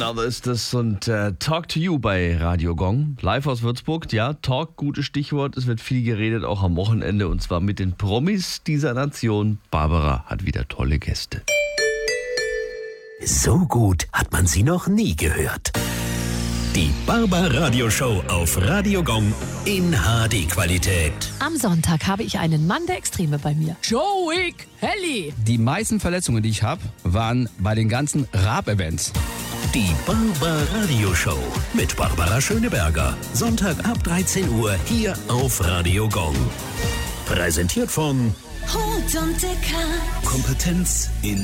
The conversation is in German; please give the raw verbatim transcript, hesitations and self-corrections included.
Another ist das und äh, Talk to You bei Radio Gong. Live aus Würzburg. Ja, Talk, gutes Stichwort. Es wird viel geredet, auch am Wochenende. Und zwar mit den Promis dieser Nation. Barbara hat wieder tolle Gäste. So gut hat man sie noch nie gehört. Die Barbara-Radio-Show auf Radio Gong in H D-Qualität. Am Sonntag habe ich einen Mann der Extreme bei mir. Joey Helly. Die meisten Verletzungen, die ich habe, waren bei den ganzen Rap-Events. Die Barbara-Radio-Show mit Barbara Schöneberger. Sonntag ab dreizehn Uhr hier auf Radio Gong. Präsentiert von Hut und Dicker. Kompetenz in